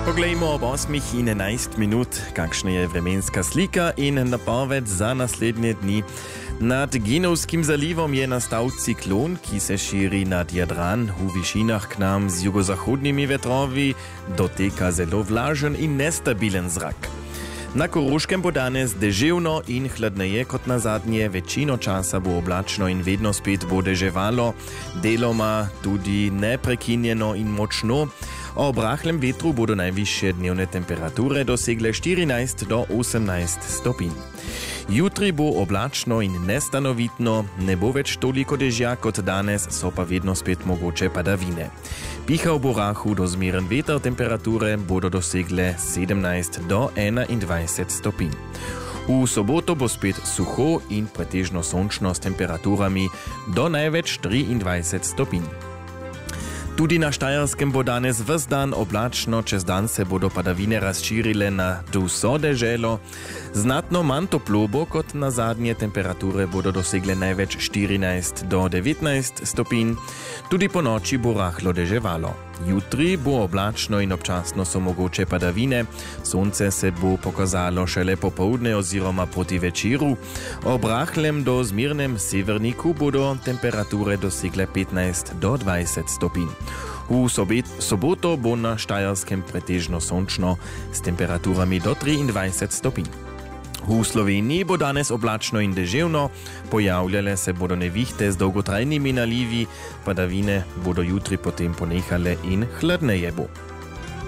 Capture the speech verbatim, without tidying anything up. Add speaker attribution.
Speaker 1: Poglejmo ob osmih in enajst minut, kakšna je vremenska slika in napoved za naslednje dni. Nad Genovskim zalivom je nastal ciklon, ki se širi nad Jadran. V višinah k nam z jugozahodnimi vetrovi doteka zelo vlažen in nestabilen zrak. Na Koroškem bo danes deževno in hladneje kot na zadnje, večino časa bo oblačno in vedno spet bo deževalo, deloma tudi neprekinjeno in močno. Ob rahlem vetru bodo najvišje dnevne temperature dosegle štirinajst do osemnajst stopinj. Jutri bo oblačno in nestanovitno, ne bo več toliko dežja kot danes, so pa vedno spet mogoče padavine. Pihal bo rahel do zmeren veter, temperature bodo dosegle sedemnajst do enaindvajset stopinj. V soboto bo spet suho in pretežno sončno s temperaturami do največ triindvajset stopinj. Tudi na Štajerskem bo danes ves dan oblačno, čez dan se bodo padavine razširile na vso deželo. Znatno manj toplo bo kot na zadnje, temperature bodo dosegle največ štirinajst do devetnajst stopinj. Tudi po noči bo rahlo deževalo. Jutri bo oblačno in občasno so mogoče padavine. Sonce se bo pokazalo šele popoldne oziroma proti večeru. Ob rahlem do zmirnem severniku bodo temperature dosegle petnajst do dvajset stopinj. V sobet, soboto bo na Štajerskem pretežno sončno s temperaturami do triindvajset stopinj. V Sloveniji bo danes oblačno in deževno, pojavljale se bodo nevihte z dolgotrajnimi nalivi, padavine bodo jutri potem ponehale in hladneje bo.